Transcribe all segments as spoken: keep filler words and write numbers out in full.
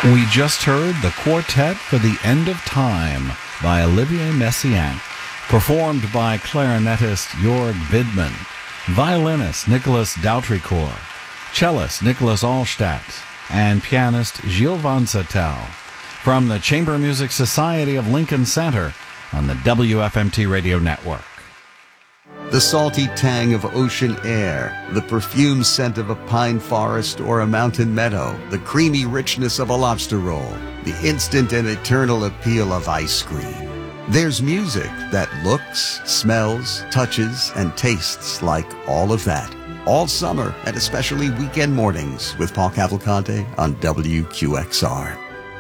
We just heard the Quartet for the End of Time by Olivier Messiaen, performed by clarinetist Jörg Widmann, violinist Nicolas Dautricourt, cellist Nicholas Allstadt, and pianist Gilles Van Zytel, from the Chamber Music Society of Lincoln Center on the W F M T Radio Network. The salty tang of ocean air, the perfume scent of a pine forest or a mountain meadow, the creamy richness of a lobster roll, the instant and eternal appeal of ice cream. There's music that looks, smells, touches, and tastes like all of that. All summer, and especially weekend mornings with Paul Cavalcante on W Q X R.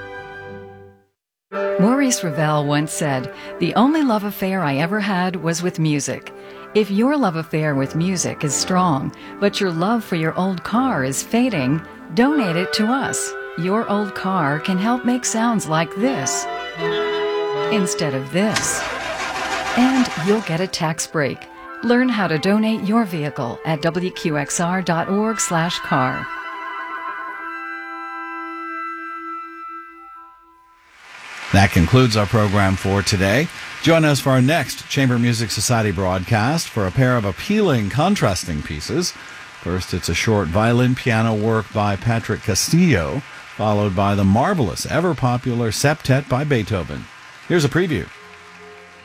Maurice Ravel once said, "The only love affair I ever had was with music." If your love affair with music is strong, but your love for your old car is fading, donate it to us. Your old car can help make sounds like this instead of this. And you'll get a tax break. Learn how to donate your vehicle at W Q X R dot org slash car. That concludes our program for today. Join us for our next Chamber Music Society broadcast for a pair of appealing, contrasting pieces. First, it's a short violin piano work by Patrick Castillo, followed by the marvelous, ever-popular Septet by Beethoven. Here's a preview.